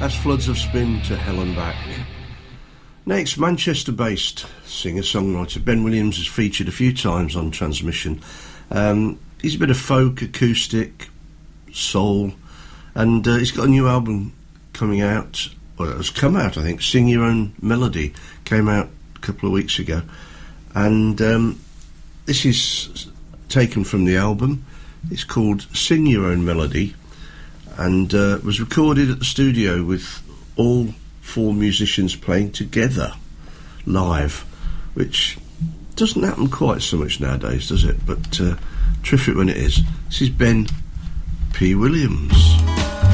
As Floods of Spin to Hell and Back. Next, Manchester-based singer-songwriter Ben Williams has featured a few times on Transmission. He's a bit of folk, acoustic, soul, and he's got a new album coming out. Well, it has come out, I think. Sing Your Own Melody came out a couple of weeks ago, and this is taken from the album. It's called Sing Your Own Melody, and was recorded at the studio with all 4 musicians playing together live, which doesn't happen quite so much nowadays, does it? But terrific when it is. This is Ben P. Williams.